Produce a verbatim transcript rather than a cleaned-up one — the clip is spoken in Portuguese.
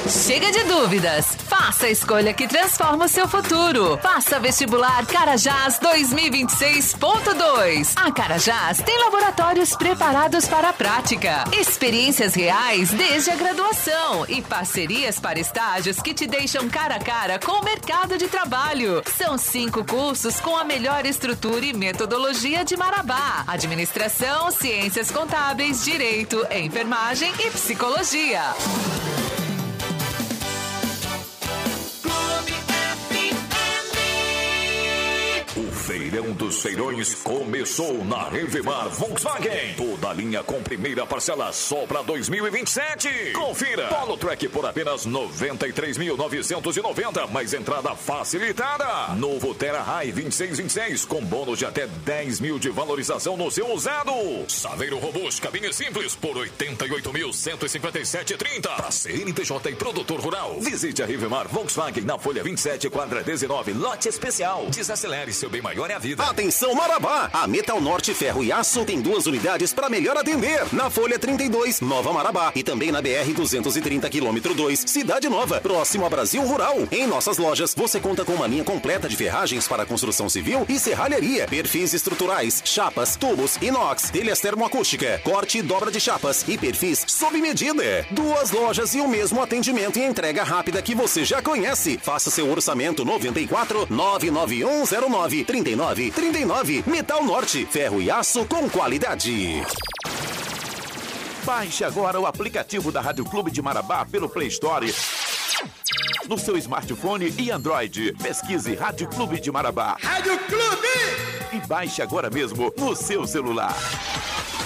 Chega de dúvidas. Faça a escolha que transforma o seu futuro. Faça vestibular Carajás dois mil e vinte e seis ponto dois. A Carajás tem laboratórios preparados para a prática, experiências reais desde a graduação e parcerias para estágios que te deixam cara a cara com o mercado de trabalho. São cinco cursos com a melhor estrutura e metodologia de Marabá: administração, ciências contábeis, direito, enfermagem e psicologia. O Feirão dos Feirões começou na Revemar Volkswagen. Toda a linha com primeira parcela só para dois mil e vinte e sete. Confira. Polo Track por apenas noventa e três mil novecentos e noventa, mais entrada facilitada. Novo Terra High vinte e seis vinte e seis com bônus de até dez mil de valorização no seu usado. Saveiro Robust cabine simples por oitenta e oito mil cento e cinquenta e sete reais e trinta. Para C N P J e produtor rural. Visite a Revemar Volkswagen na Folha vinte e sete, quadra dezenove, lote especial. Desacelere, seu bem maior é a vida. Atenção Marabá! A Metal Norte Ferro e Aço tem duas unidades para melhor atender. Na Folha trinta e dois, Nova Marabá. E também na B R duzentos e trinta, quilômetro dois, Cidade Nova, próximo a Brasil Rural. Em nossas lojas, você conta com uma linha completa de ferragens para construção civil e serralharia. Perfis estruturais, chapas, tubos, inox, telhas termoacústica, corte e dobra de chapas e perfis sob medida. Duas lojas e o mesmo atendimento e entrega rápida que você já conhece. Faça seu orçamento noventa e quatro, nove nove um zero nove, trinta e nove trinta e nove. Metal Norte, ferro e aço com qualidade. Baixe agora o aplicativo da Rádio Clube de Marabá pelo Play Store no seu smartphone e Android. Pesquise Rádio Clube de Marabá. Rádio Clube! E baixe agora mesmo no seu celular.